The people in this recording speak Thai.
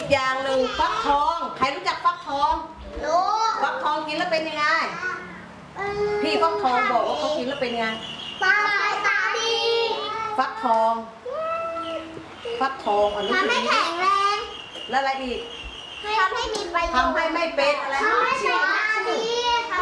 อย่างหนึ่งฟักทองใครรู้จักฟักทองรู้ฟักทองกินแล้วเป็นยังไงพี่ฟักทองบอกว่าเขากินแล้วเป็นยังไงตาดีฟักทองอันนี้ทำให้แข็งแรงแล้วอะไรอีกทำให้มีประโยชน์ทำให้ไม่เป็นอะไร